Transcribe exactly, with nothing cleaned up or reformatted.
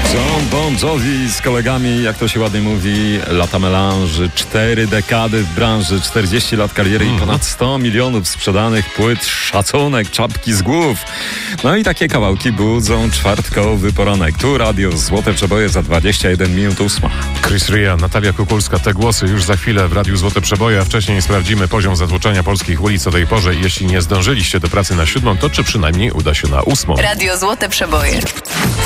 John Bon Jovi z kolegami, jak to się ładnie mówi, lata melanży, cztery dekady w branży, czterdzieści lat kariery mm. i ponad sto milionów sprzedanych płyt, szacunek, czapki z głów. No i takie kawałki budzą czwartkowy poranek. Tu radio Złote Przeboje za dwadzieścia jeden minut ósma. Chris Ria, Natalia Kukulska, te głosy już za chwilę w Radiu Złote Przeboje, a wcześniej sprawdzimy poziom zatłoczenia polskich ulic o tej porze. Jeśli nie zdążyliście do pracy na siódmą, to czy przynajmniej uda się na ósmą. Radio Złote Przeboje.